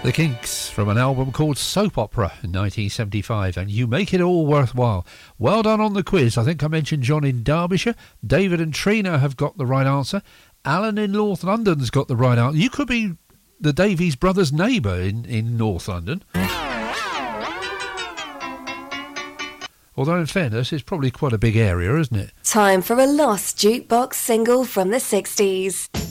The Kinks from an album called Soap Opera in 1975, and You Make It All Worthwhile. Well done on the quiz. I think I mentioned John in Derbyshire. David and Trina have got the right answer. Alan in North London's got the right answer. You could be the Davies brothers' neighbour in North London. Although in fairness, it's probably quite a big area, isn't it? Time for a lost jukebox single from the 60s.